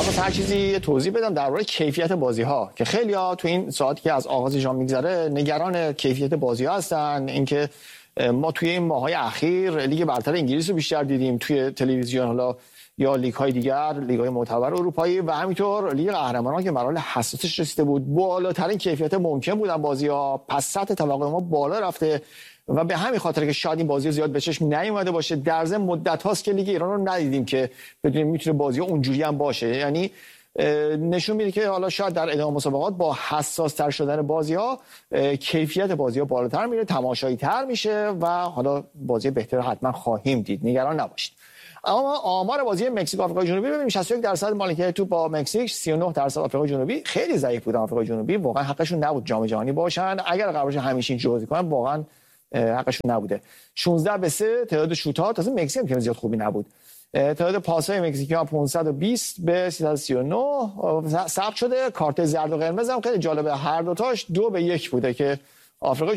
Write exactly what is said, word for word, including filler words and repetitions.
اما هر چیزی توضیح بدم درباره کیفیت بازی ها که خیلی‌ها تو این ساعتی که از آغاز ژان میگذره نگران کیفیت بازی ها هستن. اینکه ما توی این ماهای اخیر لیگ برتر انگلیس رو بیشتر دیدیم توی تلویزیون، حالا یا لیگ های دیگر، لیگ های معتبر اروپایی و همینطور لیگ قهرمانان که مراحل حساسش رسیده بود بالاترین کیفیت ممکن بودن بازی ها، پس سطح توقع ما بالا رفته و به همین خاطر که شاید این بازی زیاد به چشم نیومده باشه. در ضمن مدت هاست که لیگ ایران رو ندیدیم که بدونیم میتونه بازی ها اونجوری هم باشه. یعنی نشون میده که حالا شاید در ادامه مسابقات با حساس تر شدن بازی ها کیفیت بازی ها بالاتر میره، تماشایی تر میشه و حالا بازی بهتر حتما خواهیم دید، نگران نباشید. اما آمار بازی مکزیک و آفریقای جنوبی ببینیم. شصت و یک درصد مالکیت توپ با مکزیک، سی و نه درصد آفریقای جنوبی. خیلی ضعیف بود آفریقای جنوبی، واقعا حقشون نبود جام جهانی باشن. اگر قرار باشه همیشه اینجوری بازی کنن واقعا حقشون نبوده. شانزده به سه تعداد شوت‌ها، تازه مکزیک هم زیاد خوبی نبود. تعداد پاس‌های مکزیکی‌ها پانصد و بیست به سیصد و سی و نه ثبت شده. کارت زرد و قرمز هم خیلی جالبه، هر دو تاش دو به یک بوده که آفریقای